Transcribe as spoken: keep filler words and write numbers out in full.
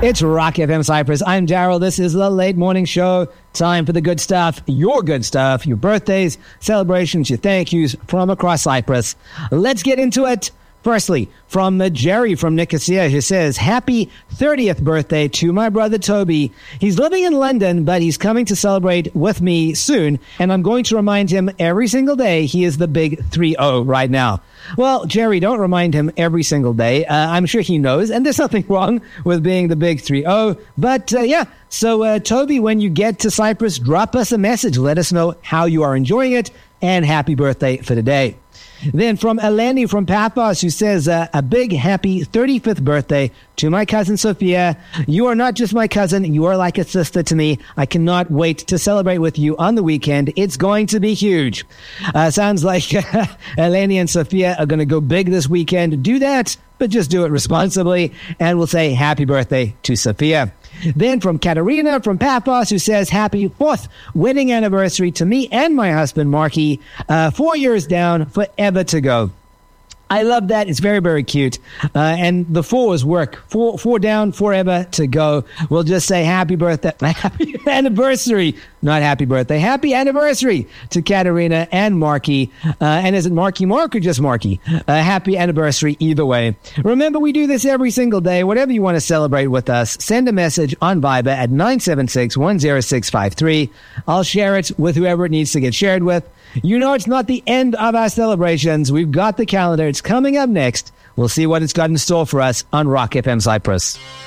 It's Rock F M Cyprus. I'm Daryl. This is the late morning show. Time for the good stuff, your good stuff, your birthdays, celebrations, your thank yous from across Cyprus. Let's get into it. Firstly, from uh, Jerry from Nicosia, who says, happy thirtieth birthday to my brother Toby. He's living in London, but he's coming to celebrate with me soon, and I'm going to remind him every single day he is the big three oh right now. Well, Jerry, don't remind him every single day. Uh, I'm sure he knows, and there's nothing wrong with being the big three oh. But, uh, yeah, so, uh, Toby, when you get to Cyprus, drop us a message. Let us know how you are enjoying it, and happy birthday for today. Then from Eleni from Paphos, who says, uh, a big happy thirty-fifth birthday to my cousin Sophia. You are not just my cousin, you are like a sister to me. I cannot wait to celebrate with you on the weekend. It's going to be huge. Uh, sounds like Eleni and Sophia are going to go big this weekend. Do that, but just do it responsibly. And we'll say happy birthday to Sophia. Then from Katerina from Paphos, who says, happy fourth wedding anniversary to me and my husband, Marky. Uh, four years down, forever to go. I love that. It's very, very cute. Uh, and the fours work. Four, four down, forever to go. We'll just say happy birthday, happy anniversary. Not happy birthday, happy anniversary to Katerina and Marky. Uh, and is it Marky Mark or just Marky? Uh, happy anniversary either way. Remember, we do this every single day. Whatever you want to celebrate with us, send a message on Viber at nine seven six, one zero six five three. I'll share it with whoever it needs to get shared with. You know it's not the end of our celebrations. We've got the calendar. It's coming up next. We'll see what it's got in store for us on Rock F M Cyprus.